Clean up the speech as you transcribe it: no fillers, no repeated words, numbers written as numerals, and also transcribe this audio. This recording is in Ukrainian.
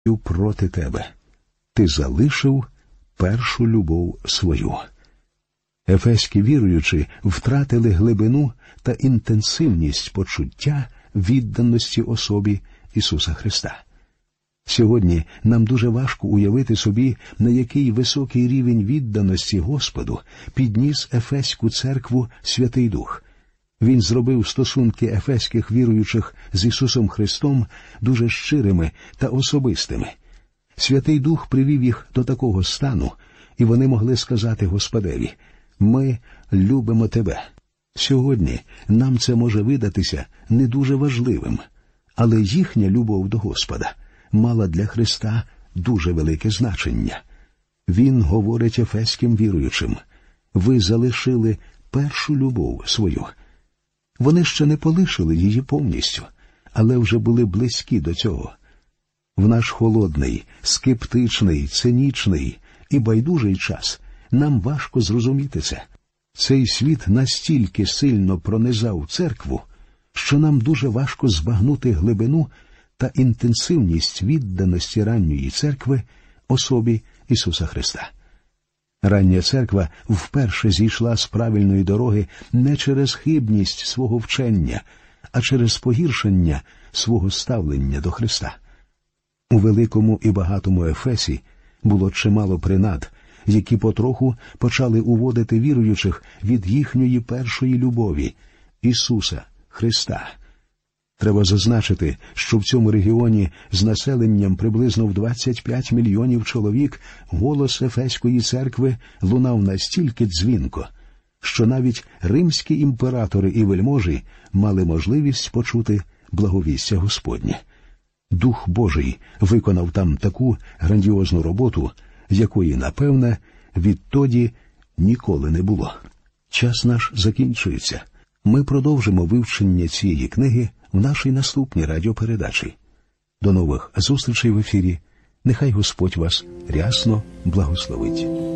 проти тебе. Ти залишив першу любов свою». Ефеські віруючі втратили глибину та інтенсивність почуття відданості особі Ісуса Христа. Сьогодні нам дуже важко уявити собі, на який високий рівень відданості Господу підніс Ефеську церкву Святий Дух. Він зробив стосунки ефеських віруючих з Ісусом Христом дуже щирими та особистими. Святий Дух привів їх до такого стану, і вони могли сказати Господеві: «Ми любимо Тебе». Сьогодні нам це може видатися не дуже важливим, але їхня любов до Господа мала для Христа дуже велике значення. Він говорить ефеським віруючим: «Ви залишили першу любов свою». Вони ще не полишили її повністю, але вже були близькі до цього. В наш холодний, скептичний, цинічний і байдужий час нам важко зрозуміти це. Цей світ настільки сильно пронизав церкву, що нам дуже важко збагнути глибину та інтенсивність відданості ранньої церкви особі Ісуса Христа. Рання церква вперше зійшла з правильної дороги не через хибність свого вчення, а через погіршення свого ставлення до Христа. У великому і багатому Ефесі було чимало принад, які потроху почали уводити віруючих від їхньої першої любові – Ісуса Христа. Треба зазначити, що в цьому регіоні з населенням приблизно в 25 мільйонів чоловік голос Ефеської церкви лунав настільки дзвінко, що навіть римські імператори і вельможі мали можливість почути благовістя Господнє. Дух Божий виконав там таку грандіозну роботу, якої, напевне, відтоді ніколи не було. Час наш закінчується. Ми продовжимо вивчення цієї книги в нашій наступній радіопередачі. До нових зустрічей в ефірі. Нехай Господь вас рясно благословить.